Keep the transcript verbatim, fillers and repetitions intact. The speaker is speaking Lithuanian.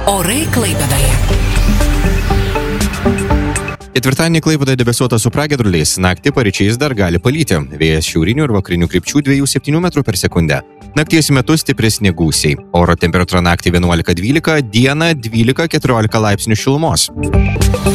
Orai Klaipėdoje. Ketvirtadienį Klaipėdoje debesuota su pragiedruliais, naktį paryčiais dar gali palyti. Vėjas šiaurinių ir vakarinių krypčių dviejų ir septynių metrų per sekundę. Nakties metu stipresni gūsiai. Oro temperatūra naktį vienuolika dvylika, dieną dvylika keturiolika laipsnių šilumos.